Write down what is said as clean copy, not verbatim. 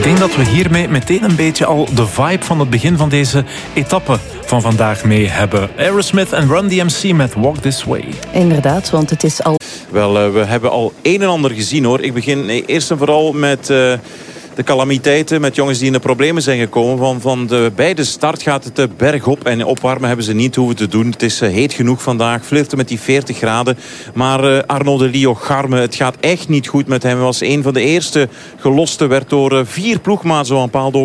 denk dat we hiermee meteen een beetje al de vibe van het begin van deze etappe van vandaag mee hebben. Aerosmith en Run DMC met Walk This Way. Inderdaad, want het is al... Wel, we hebben al een en ander gezien hoor. Ik begin eerst en vooral met de calamiteiten, met jongens die in de problemen zijn gekomen. Bij de start gaat het de berg op en opwarmen hebben ze niet hoeven te doen. Het is heet genoeg vandaag, flirten met die 40 graden. Maar Arnaud de Liot-Garme, het gaat echt niet goed met hem. Hij was een van de eerste gelosten, werd door 4 ploegmaats op een bepaald ogenblik